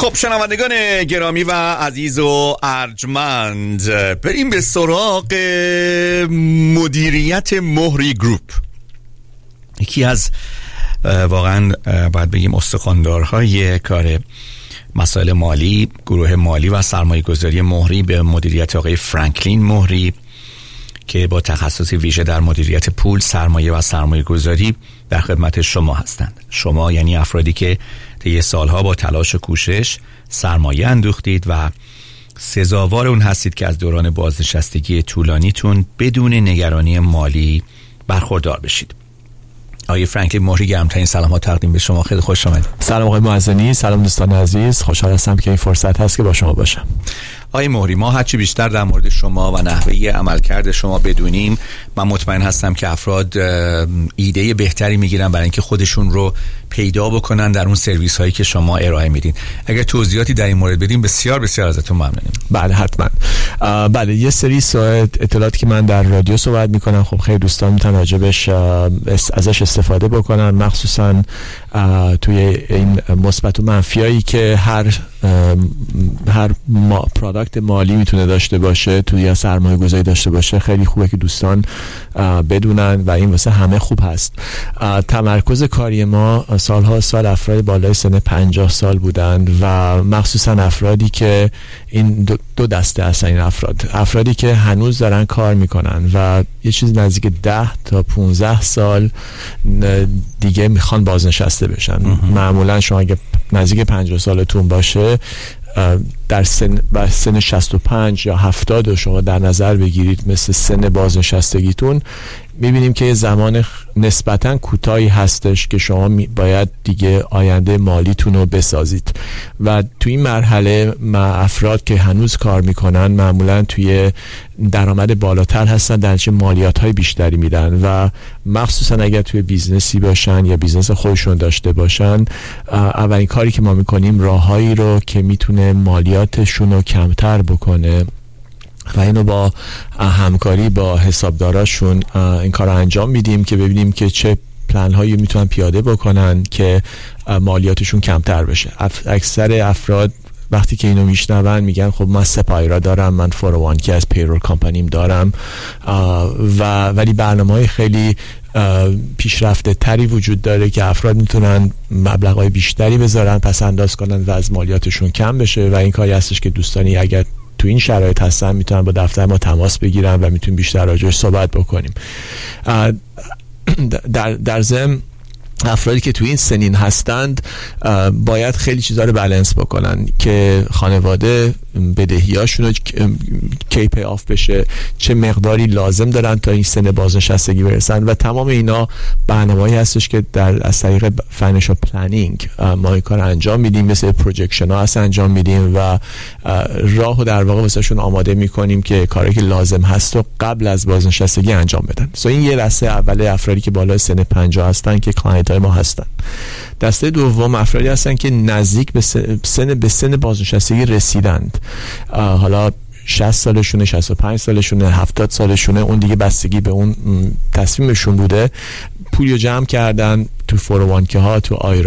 خب شنوندگان گرامی و عزیز و ارجمند، بریم به سراغ مدیریت مهری گروپ. یکی از واقعا باید بگیم استخواندارهای کار مسائل مالی، گروه مالی و سرمایه گذاری مهری به مدیریت آقای فرانکلین مهری که با تخصص ویژه در مدیریت پول، سرمایه و سرمایه گذاری در خدمت شما هستند. شما یعنی افرادی که طی سالها با تلاش و کوشش سرمایه اندوختید و سزاوار اون هستید که از دوران بازنشستگی طولانیتون بدون نگرانی مالی برخوردار بشید. آقای فرانکلین مهری، گرمترین سلامات تقدیم به شما. خیلی خوش آمدید. سلام آقای معزنی، سلام دوستان عزیز، خوشحال هستم که این فرصت هست که با شما باشم. آقای مهری، ما هرچی بیشتر در مورد شما و نحوه عملکرد شما بدونیم، من مطمئن هستم که افراد ایده بهتری میگیرن برای اینکه خودشون رو پیدا بکنن در اون سرویس هایی که شما ارائه میدین. اگر توضیحاتی در این مورد بدین بسیار بسیار ازتون ممنونیم. بله حتما. بله، یه سری اطلاعاتی که من در رادیو صحبت میکنم، خب خیلی دوستان میتونن راجبش ازش استفاده بکنن، مخصوصا توی این مثبت و منفیایی که هر پروداکت مالی میتونه داشته باشه، توی یا سرمایه گذاری داشته باشه. خیلی خوبه که دوستان بدونن و این واسه همه خوب هست. تمرکز کاری ما سالها سال افراد بالای سن 50 سال بودند و مخصوصا افرادی که این دو دسته هستن. این افرادی که هنوز دارن کار میکنن و یه چیز نزدیک 10 تا 15 سال دیگه میخوان بازنشسته بشن. معمولا شما اگه نزدیک 50 سالتون باشه، در سن 65 یا 70 شما در نظر بگیرید مثل سن بازنشستگیتون، میبینیم که یه زمان نسبتاً کوتاهی هستش که شما باید دیگه آینده مالیتون رو بسازید و توی این مرحله افراد که هنوز کار میکنن معمولاً توی درآمد بالاتر هستن، در نتیجه مالیات های بیشتری میدن و مخصوصاً اگر توی بیزنسی باشن یا بیزنس خودشون داشته باشن، اولین کاری که ما میکنیم راههایی رو که میتونه مالیاتشون رو کمتر بکنه و اینو با همکاری با حسابداراشون این کار رو انجام میدیم که ببینیم که چه پلن هایی میتونن پیاده بکنن که مالیاتشون کمتر بشه. اکثر افراد وقتی که اینو میشنون میگن خب من سپایرا دارم، من 401 که از پیرول کامپانیم دارم ولی برنامه‌های خیلی پیشرفته تری وجود داره که افراد میتونن مبلغ‌های بیشتری بذارن، پس انداز کنن و از مالیاتشون کم بشه و این کاری هستش که دوستانی اگر تو این شرایط هستن میتونن با دفتر ما تماس بگیرن و میتونیم بیشتر راجعش صحبت بکنیم. در ضمن افرادی که تو این سنین هستند باید خیلی چیزا رو بالانس بکنن که خانواده بدهیاشون رو کی پی آف بشه، چه مقداری لازم دارن تا این سن بازنشستگی برسن و تمام اینا برنامه‌ای هستش که از طریق فینانشال پلنینگ ما این کار انجام میدیم، مثل پروجکشن ها هست انجام میدیم و راهو در واقع واسهشون آماده میکنیم که کاری که لازم هست رو قبل از بازنشستگی انجام بدن. این یه دسته اول افرادی که بالای سن 50 هستن که کلاینت های ما هستن. دسته دوم افرادی هستن که نزدیک به سن بازنشستگی رسیدند، حالا 60 سالشونه، 65 سالشونه، 70 سالشونه، اون دیگه بستگی به اون تصمیمشون بوده. پولیو جمع کردن تو 401 ها، تو